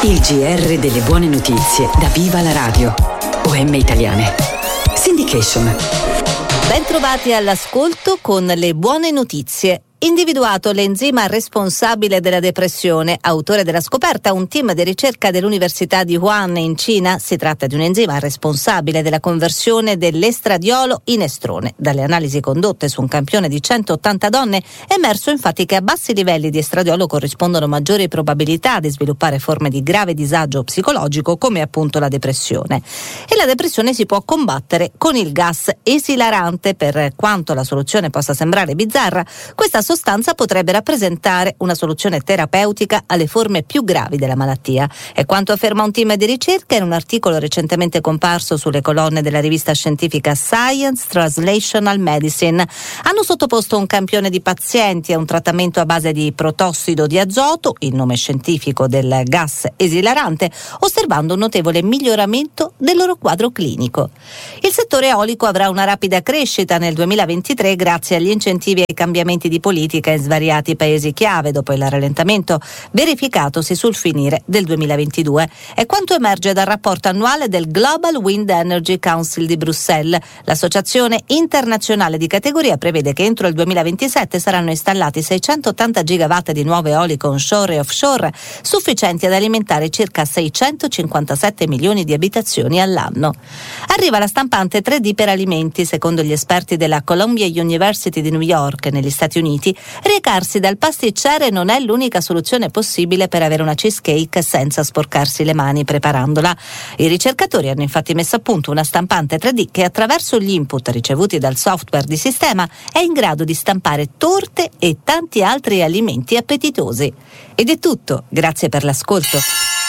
Il GR delle buone notizie da Viva la Radio. OM Italiane. Syndication. Bentrovati all'ascolto con le buone notizie. Individuato l'enzima responsabile della depressione, autore della scoperta un team di ricerca dell'Università di Wuhan in Cina. Si tratta di un enzima responsabile della conversione dell'estradiolo in estrone. Dalle analisi condotte su un campione di 180 donne è emerso infatti che a bassi livelli di estradiolo corrispondono maggiori probabilità di sviluppare forme di grave disagio psicologico come appunto la depressione. E la depressione si può combattere con il gas esilarante. Per quanto la soluzione possa sembrare bizzarra, questa sostanza potrebbe rappresentare una soluzione terapeutica alle forme più gravi della malattia. È quanto afferma un team di ricerca in un articolo recentemente comparso sulle colonne della rivista scientifica Science Translational Medicine. Hanno sottoposto un campione di pazienti a un trattamento a base di protossido di azoto, il nome scientifico del gas esilarante, osservando un notevole miglioramento del loro quadro clinico. Il settore eolico avrà una rapida crescita nel 2023 grazie agli incentivi e ai cambiamenti di politica in svariati paesi chiave dopo il rallentamento verificatosi sul finire del 2022. È quanto emerge dal rapporto annuale del Global Wind Energy Council di Bruxelles. L'associazione internazionale di categoria prevede che entro il 2027 saranno installati 680 gigawatt di nuove eoliche onshore e offshore, sufficienti ad alimentare circa 657 milioni di abitazioni all'anno. Arriva la stampante 3D per alimenti. Secondo gli esperti della Columbia University di New York negli Stati Uniti, recarsi dal pasticcere non è l'unica soluzione possibile per avere una cheesecake senza sporcarsi le mani preparandola. I ricercatori hanno infatti messo a punto una stampante 3D che attraverso gli input ricevuti dal software di sistema è in grado di stampare torte e tanti altri alimenti appetitosi. Ed è tutto, grazie per l'ascolto.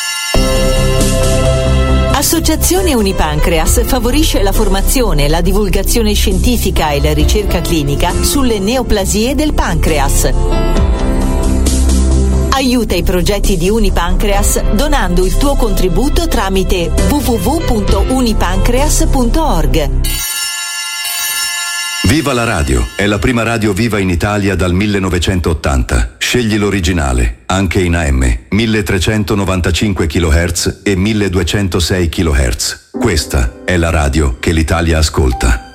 Associazione Unipancreas favorisce la formazione, la divulgazione scientifica e la ricerca clinica sulle neoplasie del pancreas. Aiuta i progetti di Unipancreas donando il tuo contributo tramite www.unipancreas.org. Viva la radio! È la prima radio viva in Italia dal 1980. Scegli l'originale, anche in AM, 1395 kHz e 1206 kHz. Questa è la radio che l'Italia ascolta.